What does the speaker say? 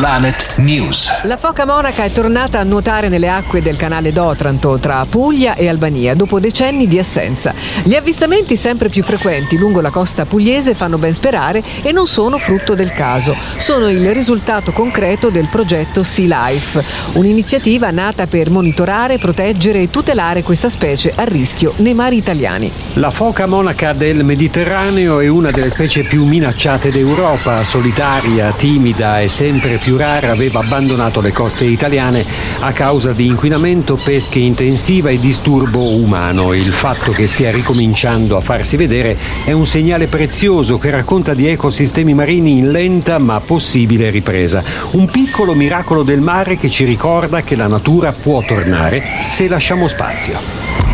Planet News. La foca monaca è tornata a nuotare nelle acque del canale d'Otranto tra Puglia e Albania dopo decenni di assenza. Gli avvistamenti sempre più frequenti lungo la costa pugliese fanno ben sperare e non sono frutto del caso. Sono il risultato concreto del progetto Sea Life, un'iniziativa nata per monitorare, proteggere e tutelare questa specie a rischio nei mari italiani. La foca monaca del Mediterraneo è una delle specie più minacciate d'Europa. Solitaria, timida e sempre più rara, aveva abbandonato le coste italiane a causa di inquinamento, pesca intensiva e disturbo umano. Il fatto che stia ricominciando a farsi vedere è un segnale prezioso che racconta di ecosistemi marini in lenta ma possibile ripresa. Un piccolo miracolo del mare che ci ricorda che la natura può tornare se lasciamo spazio.